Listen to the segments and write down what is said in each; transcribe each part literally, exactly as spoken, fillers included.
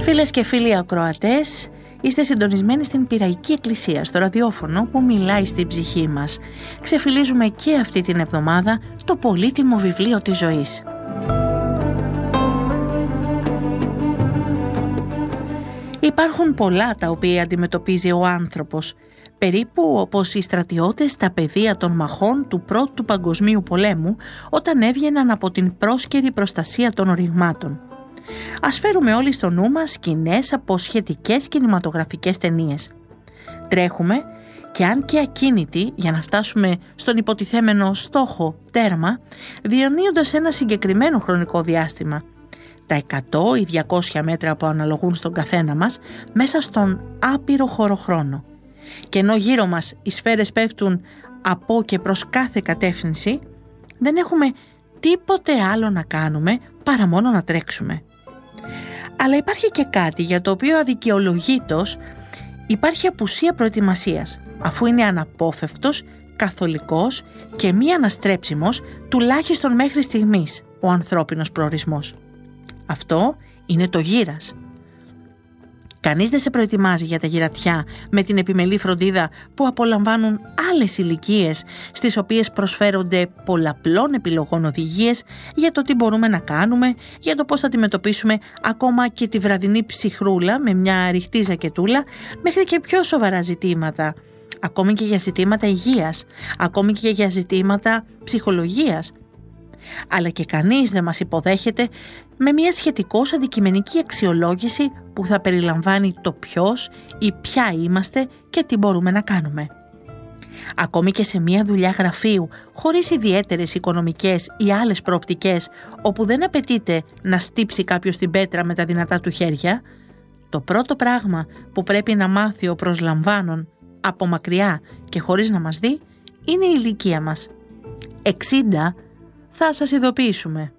Φίλες και φίλοι ακροατές, είστε συντονισμένοι στην Πειραϊκή Εκκλησία, στο ραδιόφωνο που μιλάει στην ψυχή μας. Ξεφυλίζουμε και αυτή την εβδομάδα το πολύτιμο βιβλίο της ζωής. Υπάρχουν πολλά τα οποία αντιμετωπίζει ο άνθρωπος, περίπου όπως οι στρατιώτες στα πεδία των μαχών του Πρώτου Παγκοσμίου Πολέμου, όταν έβγαιναν από την πρόσκαιρη προστασία των ορυγμάτων. Ας φέρουμε όλοι στο νου μας σκηνές από σχετικές κινηματογραφικές ταινίες. Τρέχουμε και αν και ακίνητοι για να φτάσουμε στον υποτιθέμενο στόχο τέρμα, διανύοντας ένα συγκεκριμένο χρονικό διάστημα. Τα εκατό ή διακόσια μέτρα που αναλογούν στον καθένα μας μέσα στον άπειρο χωροχρόνο. Και ενώ γύρω μας οι σφαίρες πέφτουν από και προς κάθε κατεύθυνση, δεν έχουμε τίποτε άλλο να κάνουμε παρά μόνο να τρέξουμε. Αλλά υπάρχει και κάτι για το οποίο αδικαιολογήτως υπάρχει απουσία προετοιμασίας, αφού είναι αναπόφευκτος, καθολικός και μη αναστρέψιμος, τουλάχιστον μέχρι στιγμής, ο ανθρώπινος προορισμός. Αυτό είναι το γύρας. Κανείς δεν σε προετοιμάζει για τα γυρατιά με την επιμελή φροντίδα που απολαμβάνουν άλλες ηλικίες, στις οποίες προσφέρονται πολλαπλών επιλογών οδηγίες για το τι μπορούμε να κάνουμε, για το πώς θα αντιμετωπίσουμε ακόμα και τη βραδινή ψυχρούλα με μια ρηχτή ζακετούλα, μέχρι και πιο σοβαρά ζητήματα, ακόμη και για ζητήματα υγείας, ακόμη και για ζητήματα ψυχολογίας. Αλλά και κανείς δεν μας υποδέχεται με μια σχετικώς αντικειμενική αξιολόγηση που θα περιλαμβάνει το ποιος ή ποια είμαστε και τι μπορούμε να κάνουμε. Ακόμη και σε μια δουλειά γραφείου, χωρίς ιδιαίτερες οικονομικές ή άλλες προοπτικές, όπου δεν απαιτείται να στύψει κάποιος την πέτρα με τα δυνατά του χέρια, το πρώτο πράγμα που πρέπει να μάθει ο προσλαμβάνων από μακριά και χωρίς να μας δει είναι η ηλικία μας. εξήντα θα σας ειδοποιήσουμε.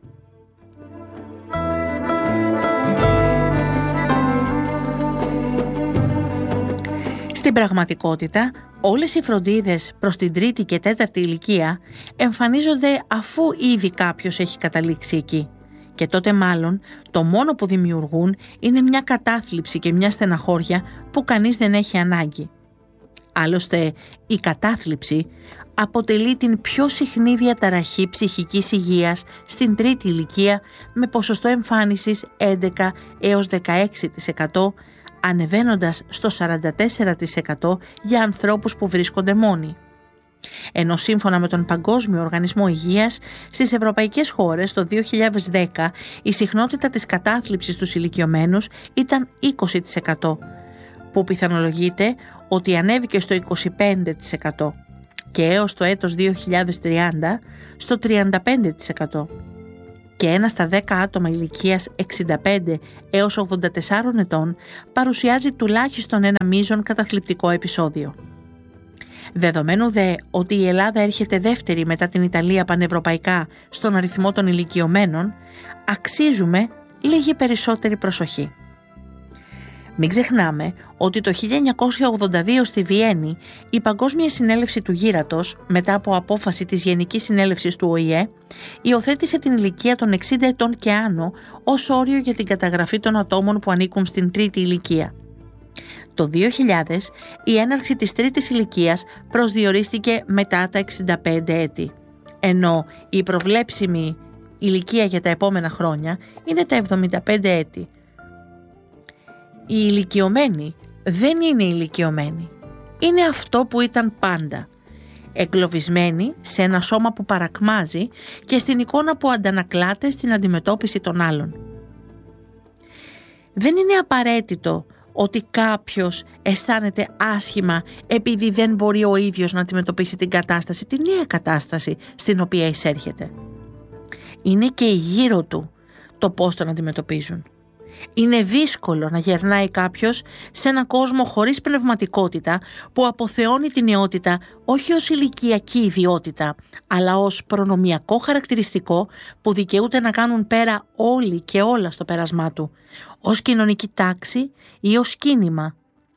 Στην πραγματικότητα, όλες οι φροντίδες προς την τρίτη και τέταρτη ηλικία εμφανίζονται αφού ήδη κάποιος έχει καταλήξει εκεί. Και τότε μάλλον το μόνο που δημιουργούν είναι μια κατάθλιψη και μια στεναχώρια που κανείς δεν έχει ανάγκη. Άλλωστε, η κατάθλιψη αποτελεί την πιο συχνή διαταραχή ψυχικής υγείας στην τρίτη ηλικία, με ποσοστό εμφάνισης έντεκα έως δεκαέξι τοις εκατό, ανεβαίνοντας στο σαράντα τέσσερα τοις εκατό για ανθρώπους που βρίσκονται μόνοι. Ενώ σύμφωνα με τον Παγκόσμιο Οργανισμό Υγείας, στις ευρωπαϊκές χώρες το δύο χιλιάδες δέκα η συχνότητα της κατάθλιψης στους ηλικιωμένους ήταν είκοσι τοις εκατό, που πιθανολογείται ότι ανέβηκε στο είκοσι πέντε τοις εκατό και έως το έτος δύο χιλιάδες τριάντα στο τριάντα πέντε τοις εκατό. Και ένα στα δέκα άτομα ηλικίας εξήντα πέντε έως ογδόντα τεσσάρων ετών παρουσιάζει τουλάχιστον ένα μείζον καταθλιπτικό επεισόδιο. Δεδομένου δε ότι η Ελλάδα έρχεται δεύτερη μετά την Ιταλία πανευρωπαϊκά στον αριθμό των ηλικιωμένων, αξίζουμε λίγη περισσότερη προσοχή. Μην ξεχνάμε ότι το χίλια εννιακόσια ογδόντα δύο στη Βιέννη η Παγκόσμια Συνέλευση του Γύρατος, μετά από απόφαση της Γενικής Συνέλευσης του Ο Η Ε, υιοθέτησε την ηλικία των εξήντα ετών και άνω ως όριο για την καταγραφή των ατόμων που ανήκουν στην τρίτη ηλικία. Το δύο χιλιάδες η έναρξη της τρίτης ηλικίας προσδιορίστηκε μετά τα εξήντα πέντε έτη, ενώ η προβλέψιμη ηλικία για τα επόμενα χρόνια είναι τα εβδομήντα πέντε έτη. Οι ηλικιωμένοι δεν είναι ηλικιωμένοι. Είναι αυτό που ήταν πάντα. Εγκλωβισμένοι σε ένα σώμα που παρακμάζει και στην εικόνα που αντανακλάται στην αντιμετώπιση των άλλων. Δεν είναι απαραίτητο ότι κάποιος αισθάνεται άσχημα επειδή δεν μπορεί ο ίδιος να αντιμετωπίσει την κατάσταση, την νέα κατάσταση στην οποία εισέρχεται. Είναι και η γύρω του το πώς τον αντιμετωπίζουν. Είναι δύσκολο να γερνάει κάποιος σε έναν κόσμο χωρίς πνευματικότητα που αποθεώνει τη νεότητα όχι ως ηλικιακή ιδιότητα, αλλά ως προνομιακό χαρακτηριστικό που δικαιούται να κάνουν πέρα όλοι και όλα στο πέρασμά του, ως κοινωνική τάξη ή ως κίνημα.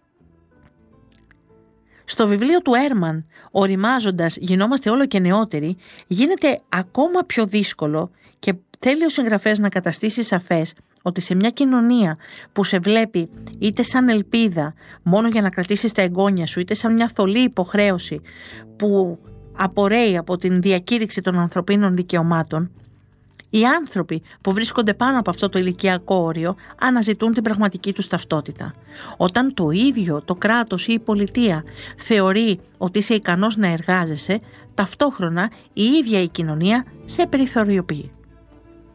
Στο βιβλίο του Έρμαν, οριμάζοντας γινόμαστε όλο και νεότεροι, γίνεται ακόμα πιο δύσκολο και θέλει ο συγγραφέας να καταστήσει σαφές ότι σε μια κοινωνία που σε βλέπει είτε σαν ελπίδα μόνο για να κρατήσεις τα εγγόνια σου, είτε σαν μια θολή υποχρέωση που απορρέει από την διακήρυξη των ανθρωπίνων δικαιωμάτων, οι άνθρωποι που βρίσκονται πάνω από αυτό το ηλικιακό όριο αναζητούν την πραγματική τους ταυτότητα. Όταν το ίδιο το κράτος ή η πολιτεία θεωρεί ότι είσαι ικανός να εργάζεσαι, ταυτόχρονα η ίδια η κοινωνία σε περιθωριοποιεί.